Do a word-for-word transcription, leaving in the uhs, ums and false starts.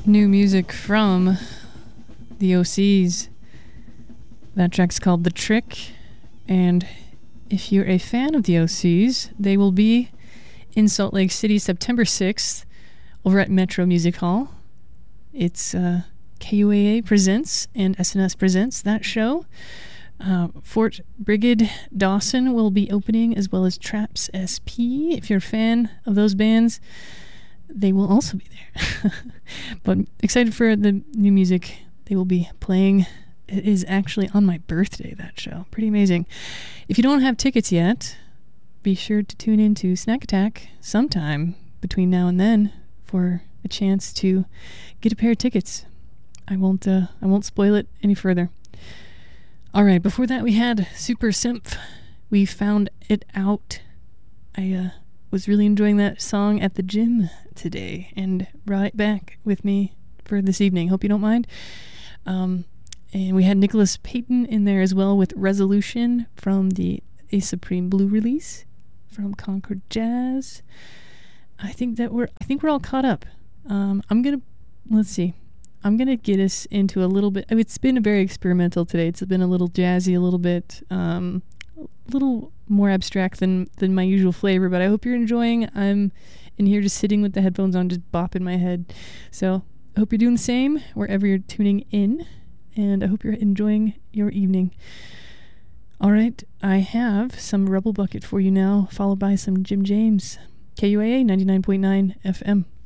New music from the O Cs. That track's called The Trick, and if you're a fan of the O Cs, they will be in Salt Lake City September sixth over at Metro Music Hall. It's uh, K U A A Presents and S N S Presents that show. Uh, Fort Brigid Dawson will be opening, as well as Traps S P. If you're a fan of those bands, they will also be there. But excited for the new music they will be playing. It is actually on my birthday, that show. Pretty amazing. If you don't have tickets yet, be sure to tune in to Snack Attack sometime between now and then for a chance to get a pair of tickets. I won't uh, I won't spoil it any further. All right, before that we had Super Symph. We found it out. I uh, was really enjoying that song at the gym today and brought it back with me for this evening. Hope you don't mind. Um, and we had Nicholas Payton in there as well with Resolution from the A Supreme Blue release from Concord Jazz. I think that we're I think we're all caught up. Um, I'm gonna let's see. I'm gonna get us into a little bit. I mean, it's been very experimental today. It's been a little jazzy, a little bit, um, a little more abstract than than my usual flavor. But I hope you're enjoying. I'm in here just sitting with the headphones on, just bopping my head. So I hope you're doing the same wherever you're tuning in, and I hope you're enjoying your evening. All right, I have some Rebel Bucket for you now, followed by some Jim James. K U A A ninety-nine point nine F M.